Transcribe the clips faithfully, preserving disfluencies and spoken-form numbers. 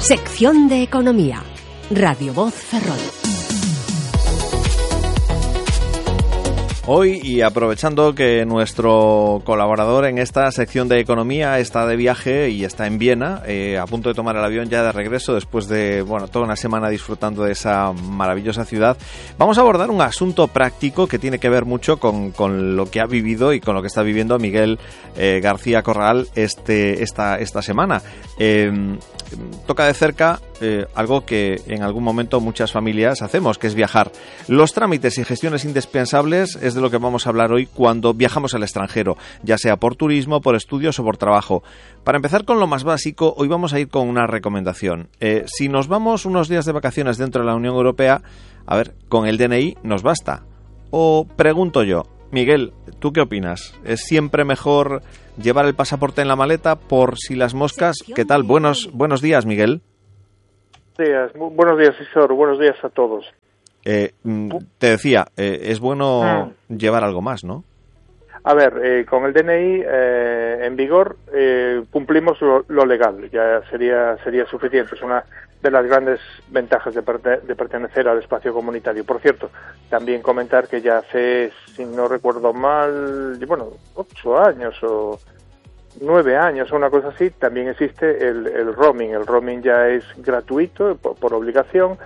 Sección de Economía. Radio Voz Ferrol. Hoy, y aprovechando que nuestro colaborador en esta sección de economía está de viaje y está en Viena, eh, a punto de tomar el avión ya de regreso después de, bueno, toda una semana disfrutando de esa maravillosa ciudad, vamos a abordar un asunto práctico que tiene que ver mucho con, con lo que ha vivido y con lo que está viviendo Miguel eh, García Corral este, esta, esta semana. Eh, toca de cerca eh, algo que en algún momento muchas familias hacemos, que es viajar. Los trámites y gestiones indispensables es de lo que vamos a hablar hoy cuando viajamos al extranjero, ya sea por turismo, por estudios o por trabajo. Para empezar con lo más básico, hoy vamos a ir con una recomendación. Eh, si nos vamos unos días de vacaciones dentro de la Unión Europea, a ver, con el D N I nos basta. O pregunto yo, Miguel, ¿tú qué opinas? ¿Es siempre mejor llevar el pasaporte en la maleta por si las moscas? ¿Qué tal? Buenos, buenos días, Miguel. Días. Buenos días, Isidoro. Buenos días a todos. Eh, te decía, eh, es bueno ah. llevar algo más, ¿no? A ver, eh, con el D N I eh, en vigor eh, cumplimos lo, lo legal, ya sería sería suficiente. Es una de las grandes ventajas de, parte, de pertenecer al espacio comunitario. Por cierto, también comentar que ya hace, si no recuerdo mal, bueno, ocho años o nueve años o una cosa así, también existe el, el roaming. El roaming ya es gratuito por, por obligación.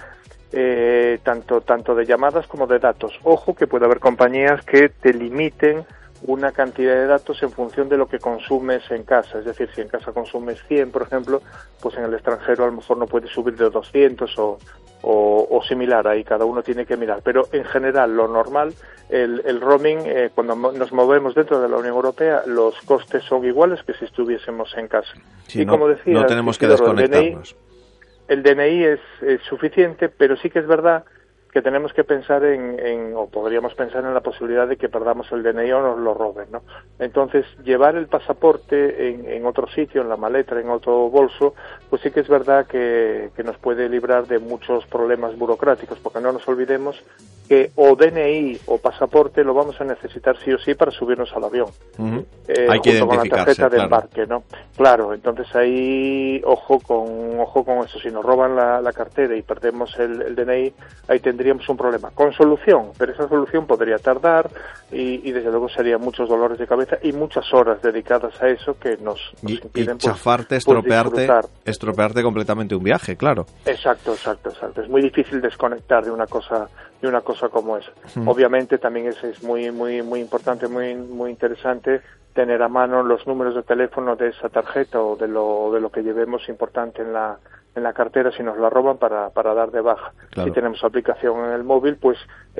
Eh, tanto tanto de llamadas como de datos. Ojo que puede haber compañías que te limiten una cantidad de datos en función de lo que consumes en casa. Es decir, si en casa consumes cien, por ejemplo, pues en el extranjero a lo mejor no puedes subir de doscientos o, o, o similar. Ahí cada uno tiene que mirar. Pero en general, lo normal, el, el roaming, eh, cuando nos movemos dentro de la Unión Europea, los costes son iguales que si estuviésemos en casa. Sí, y no, como decía, no tenemos que desconectarnos. El D N I es, es suficiente, pero sí que es verdad que tenemos que pensar en, en, o podríamos pensar en la posibilidad de que perdamos el D N I o nos lo roben, ¿no? Entonces, llevar el pasaporte en, en otro sitio, en la maleta, en otro bolso, pues sí que es verdad que, que nos puede librar de muchos problemas burocráticos, porque no nos olvidemos que o D N I o pasaporte lo vamos a necesitar sí o sí para subirnos al avión. Uh-huh. eh, Hay que junto con la tarjeta de claro. embarque, ¿no? Claro, entonces ahí ojo con ojo con eso. Si nos roban la, la cartera y perdemos el, el D N I, ahí tendríamos un problema. Con solución, pero esa solución podría tardar y, y desde luego serían muchos dolores de cabeza y muchas horas dedicadas a eso que nos, nos y, impiden y chafarte, pues, estropearte, pues estropearte completamente un viaje, claro. Exacto, exacto, exacto. Es muy difícil desconectar de una cosa de una cosa como esa. Hmm. Obviamente también es, es muy muy muy importante, muy muy interesante tener a mano los números de teléfono de esa tarjeta o de lo de lo que llevemos importante en la en la cartera si nos la roban para para dar de baja. Claro. Si tenemos aplicación en el móvil, pues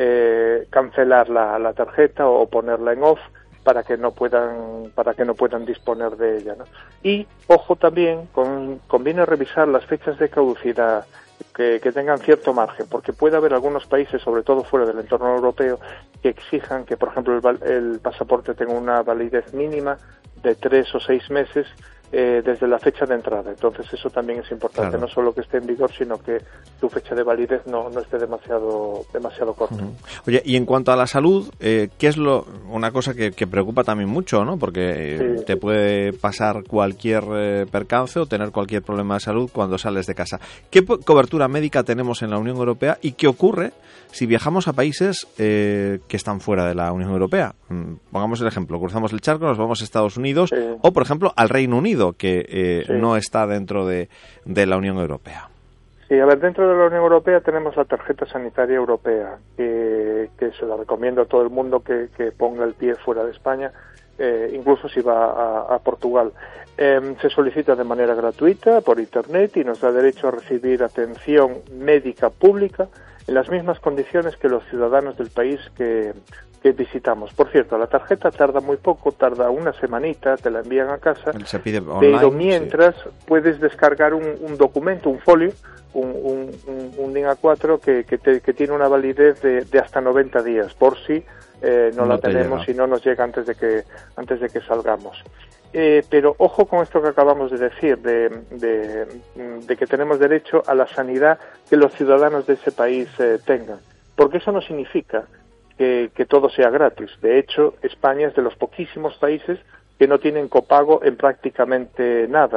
eh, cancelar la, la tarjeta o ponerla en off para que no puedan para que no puedan disponer de ella, ¿no? Y ojo también, con, conviene revisar las fechas de caducidad que, que tengan cierto margen, porque puede haber algunos países, sobre todo fuera del entorno europeo, que exijan que, por ejemplo, el, el pasaporte tenga una validez mínima de tres o seis meses eh, desde la fecha de entrada. Entonces eso también es importante, claro. No solo que esté en vigor, sino que tu fecha de validez no, no esté demasiado demasiado corta. Uh-huh. Oye, y en cuanto a la salud, eh, ¿qué es lo una cosa que, que preocupa también mucho, ¿no? Porque eh, sí. te puede pasar cualquier eh, percance o tener cualquier problema de salud cuando sales de casa. ¿Qué po- cobertura médica tenemos en la Unión Europea y qué ocurre si viajamos a países eh, que están fuera de la Unión Europea? Mm, pongamos el ejemplo, cruzamos el charco, nos vamos a Estados Unidos sí. o, por ejemplo, al Reino Unido, que eh, sí. no está dentro de, de la Unión Europea. Sí, a ver, dentro de la Unión Europea tenemos la tarjeta sanitaria europea, que, que se la recomiendo a todo el mundo que, que ponga el pie fuera de España, eh, incluso si va a, a Portugal. Eh, se solicita de manera gratuita por Internet y nos da derecho a recibir atención médica pública en las mismas condiciones que los ciudadanos del país que, que visitamos. Por cierto, la tarjeta tarda muy poco, tarda una semanita, te la envían a casa, se pide online, pero mientras sí. puedes descargar un, un documento, un folio, un, un, un, un D I N A cuatro que, que, te, que tiene una validez de, de hasta noventa días, por si eh, no, no la tenemos llega. Y no nos llega antes de que, antes de que salgamos. Eh, pero ojo con esto que acabamos de decir, de, de, de que tenemos derecho a la sanidad que los ciudadanos de ese país eh, tengan, porque eso no significa que, que todo sea gratis. De hecho, España es de los poquísimos países que no tienen copago en prácticamente nada.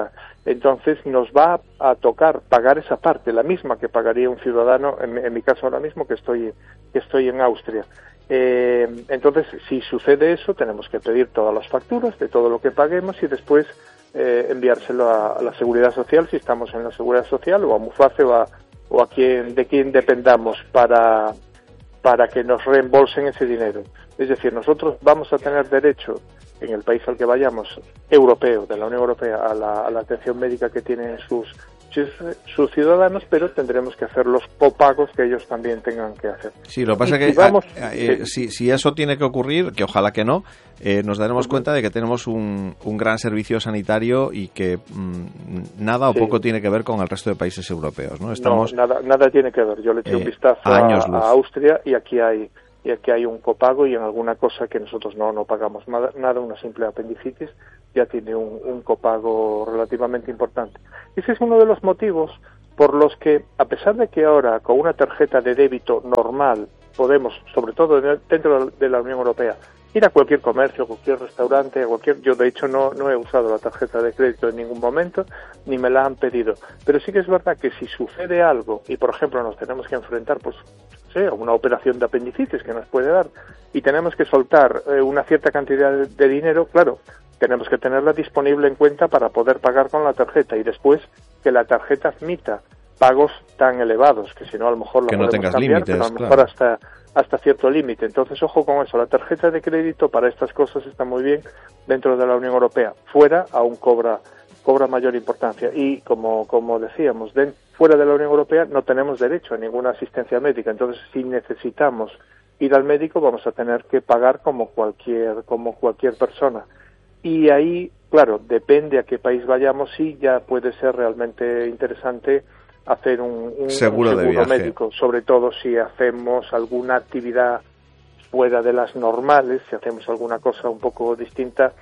entonces nos va a tocar pagar esa parte, la misma que pagaría un ciudadano, en, en mi caso ahora mismo que estoy, que estoy en Austria. Eh, entonces, si sucede eso, tenemos que pedir todas las facturas de todo lo que paguemos y después eh, enviárselo a, a la Seguridad Social, si estamos en la Seguridad Social, o a Muface o a, o a quien, de quien dependamos para, para que nos reembolsen ese dinero. Es decir, nosotros vamos a tener derecho, en el país al que vayamos, europeo, de la Unión Europea, a la, a la atención médica que tienen sus, sus, sus ciudadanos, pero tendremos que hacer los copagos que ellos también tengan que hacer. Sí, lo que pasa es que si, vamos, a, eh, sí. si, si eso tiene que ocurrir, que ojalá que no, eh, nos daremos cuenta de que tenemos un, un gran servicio sanitario y que mmm, nada o sí. poco tiene que ver con el resto de países europeos, ¿no? Estamos, no, nada, nada tiene que ver. Yo le eché eh, un vistazo a, a Austria y aquí hay y aquí hay un copago y en alguna cosa que nosotros no, no pagamos nada, nada, una simple apendicitis ya tiene un, un copago relativamente importante. Ese es uno de los motivos por los que, a pesar de que ahora con una tarjeta de débito normal podemos, sobre todo dentro de la Unión Europea, ir a cualquier comercio, a cualquier restaurante, a cualquier... Yo, de hecho, no, no he usado la tarjeta de crédito en ningún momento, ni me la han pedido. Pero sí que es verdad que si sucede algo, y por ejemplo nos tenemos que enfrentar, pues, no sé, a una operación de apendicitis que nos puede dar, y tenemos que soltar eh, una cierta cantidad de, de dinero, claro, tenemos que tenerla disponible en cuenta para poder pagar con la tarjeta, y después que la tarjeta admita pagos tan elevados, que si no a lo mejor la que no podemos tengas cambiar, límites, pero a lo mejor claro. hasta... hasta cierto límite. Entonces, ojo con eso. La tarjeta de crédito para estas cosas está muy bien dentro de la Unión Europea. Fuera, aún cobra cobra mayor importancia. Y, como como decíamos, de, fuera de la Unión Europea no tenemos derecho a ninguna asistencia médica. Entonces, si necesitamos ir al médico, vamos a tener que pagar como cualquier como cualquier persona. Y ahí, claro, depende a qué país vayamos, sí ya puede ser realmente interesante hacer un, un seguro, un seguro de viaje. médico, sobre todo si hacemos alguna actividad fuera de las normales, si hacemos alguna cosa un poco distinta,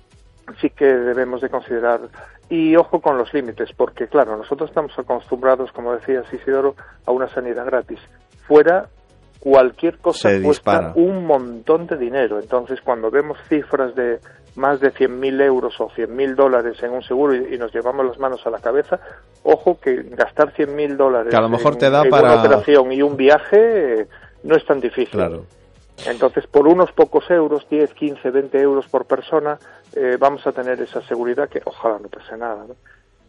sí que debemos de considerar. Y ojo con los límites, porque claro, nosotros estamos acostumbrados, como decía Isidoro, a una sanidad gratis. Fuera, cualquier cosa se cuesta dispara. un montón de dinero. Entonces, cuando vemos cifras de más de cien mil euros o cien mil dólares en un seguro y, y nos llevamos las manos a la cabeza, ojo que gastar cien mil dólares que a lo mejor en, te da en para... una operación y un viaje eh, no es tan difícil. Claro. Entonces, por unos pocos euros, diez, quince, veinte euros por persona, eh, vamos a tener esa seguridad que ojalá no pase nada, ¿no?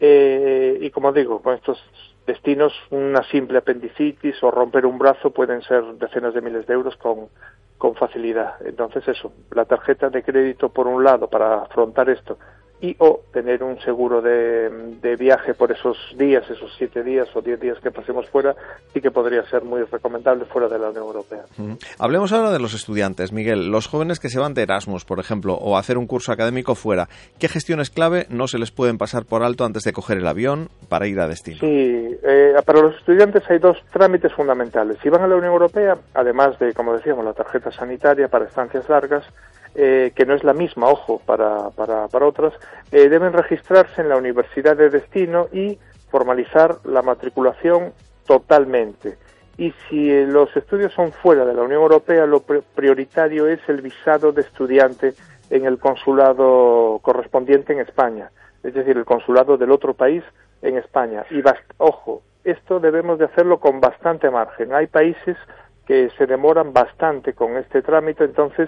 Eh, y como digo, con estos destinos, una simple apendicitis o romper un brazo pueden ser decenas de miles de euros con, con facilidad. Entonces eso, la tarjeta de crédito por un lado para afrontar esto y o tener un seguro de, de viaje por esos días, esos siete días o diez días que pasemos fuera, sí que podría ser muy recomendable fuera de la Unión Europea. Mm. Hablemos ahora de los estudiantes, Miguel. Los jóvenes que se van de Erasmus, por ejemplo, o a hacer un curso académico fuera, ¿qué gestiones clave no se les pueden pasar por alto antes de coger el avión para ir a destino? Sí, eh, para los estudiantes hay dos trámites fundamentales. Si van a la Unión Europea, además de, como decíamos, la tarjeta sanitaria para estancias largas, Eh, que no es la misma, ojo, para, para, para otras, eh, deben registrarse en la universidad de destino y formalizar la matriculación totalmente. Y si eh, los estudios son fuera de la Unión Europea, lo pr- prioritario es el visado de estudiante en el consulado correspondiente en España, es decir, el consulado del otro país en España. Y, bast- ojo, esto debemos de hacerlo con bastante margen. Hay países que se demoran bastante con este trámite, entonces,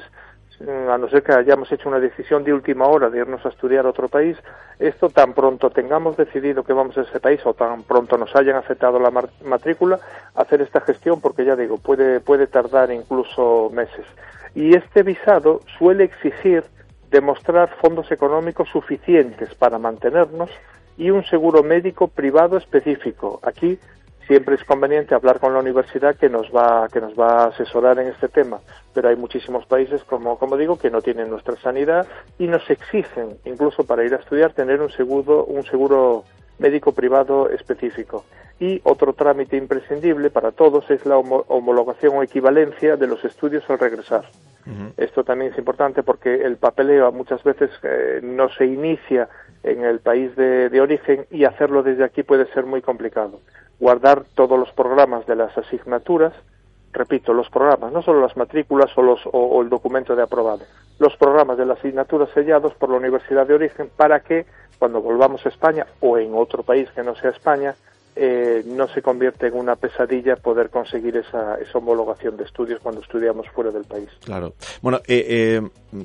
a no ser que hayamos hecho una decisión de última hora de irnos a estudiar a otro país, esto tan pronto tengamos decidido que vamos a ese país o tan pronto nos hayan aceptado la matrícula, hacer esta gestión, porque ya digo, puede, puede tardar incluso meses. Y este visado suele exigir demostrar fondos económicos suficientes para mantenernos y un seguro médico privado específico. Aquí siempre es conveniente hablar con la universidad que nos va que nos va a asesorar en este tema, pero hay muchísimos países, como como digo, que no tienen nuestra sanidad y nos exigen, incluso para ir a estudiar, tener un seguro un seguro médico privado específico. Y otro trámite imprescindible para todos es la homo- homologación o equivalencia de los estudios al regresar. Uh-huh. Esto también es importante porque el papeleo muchas veces eh, no se inicia en el país de, de origen y hacerlo desde aquí puede ser muy complicado. Guardar todos los programas de las asignaturas, repito, los programas, no solo las matrículas o, los, o, o el documento de aprobado, los programas de la asignatura sellados por la universidad de origen para que cuando volvamos a España o en otro país que no sea España, Eh, no se convierte en una pesadilla poder conseguir esa, esa homologación de estudios cuando estudiamos fuera del país. Claro. Bueno, eh, eh,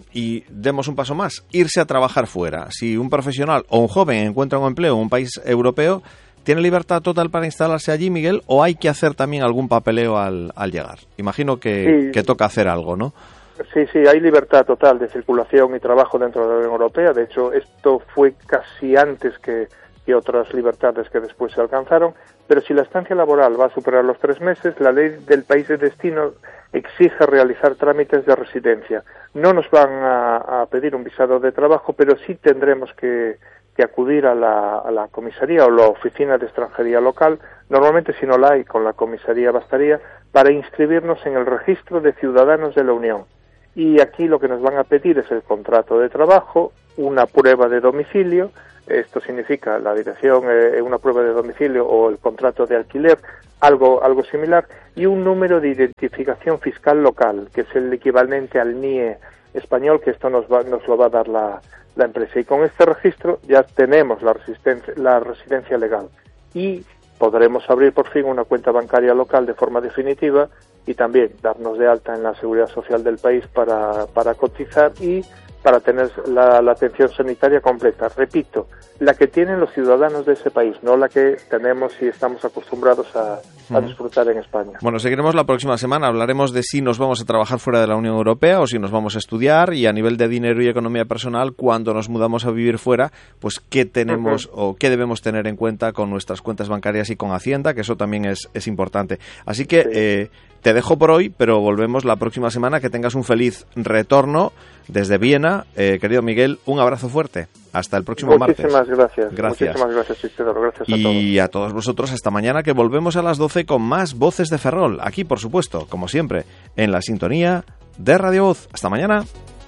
y demos un paso más, irse a trabajar fuera. Si un profesional o un joven encuentra un empleo en un país europeo, ¿tiene libertad total para instalarse allí, Miguel, o hay que hacer también algún papeleo al, al llegar? Imagino que, sí. que toca hacer algo, ¿no? Sí, sí, hay libertad total de circulación y trabajo dentro de la Unión Europea. De hecho, esto fue casi antes que y otras libertades que después se alcanzaron, pero si la estancia laboral va a superar los tres meses, la ley del país de destino exige realizar trámites de residencia. No nos van a, a pedir un visado de trabajo, pero sí tendremos que, que acudir a la, a la comisaría o la oficina de extranjería local, normalmente si no la hay, con la comisaría bastaría, para inscribirnos en el registro de ciudadanos de la Unión. Y aquí lo que nos van a pedir es el contrato de trabajo, una prueba de domicilio. Esto significa la dirección, eh, una prueba de domicilio o el contrato de alquiler, algo algo similar, y un número de identificación fiscal local, que es el equivalente al N I E español, que esto nos va, nos lo va a dar la, la empresa. Y con este registro ya tenemos la, resistencia, la residencia legal y podremos abrir por fin una cuenta bancaria local de forma definitiva y también darnos de alta en la seguridad social del país para, para cotizar y para tener la, la atención sanitaria completa. Repito, la que tienen los ciudadanos de ese país, no la que tenemos y estamos acostumbrados a, a disfrutar en España. Bueno, seguiremos la próxima semana. Hablaremos de si nos vamos a trabajar fuera de la Unión Europea o si nos vamos a estudiar, y a nivel de dinero y economía personal, cuando nos mudamos a vivir fuera, pues qué tenemos uh-huh. o qué debemos tener en cuenta con nuestras cuentas bancarias y con Hacienda, que eso también es, es importante. Así que sí. eh, te dejo por hoy, pero volvemos la próxima semana. Que tengas un feliz retorno desde Viena. Eh, querido Miguel, un abrazo fuerte. Hasta el próximo Muchísimas martes. Gracias. Gracias. Muchísimas gracias, Isidoro. Gracias a todos. Y a todos vosotros, hasta mañana, que volvemos a las doce con más Voces de Ferrol. Aquí, por supuesto, como siempre, en la sintonía de Radio Voz. Hasta mañana.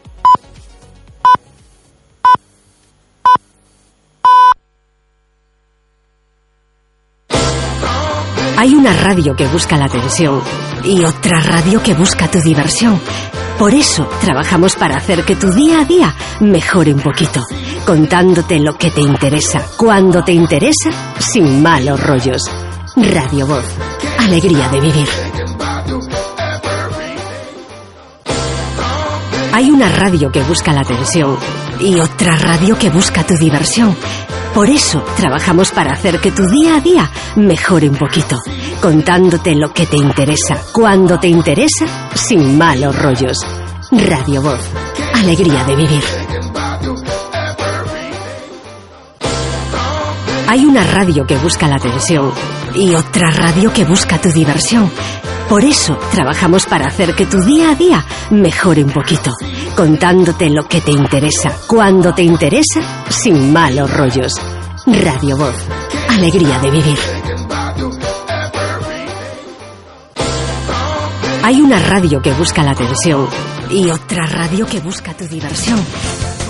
Hay una radio que busca la atención y otra radio que busca tu diversión. Por eso trabajamos para hacer que tu día a día mejore un poquito, contándote lo que te interesa, cuando te interesa, sin malos rollos. Radio Voz, alegría de vivir. Hay una radio que busca la atención y otra radio que busca tu diversión. Por eso trabajamos para hacer que tu día a día mejore un poquito, contándote lo que te interesa, cuando te interesa, sin malos rollos. Radio Voz, alegría de vivir. Hay una radio que busca la atención y otra radio que busca tu diversión. Por eso trabajamos para hacer que tu día a día mejore un poquito, contándote lo que te interesa, cuando te interesa, sin malos rollos. Radio Voz, alegría de vivir. Hay una radio que busca la atención y otra radio que busca tu diversión.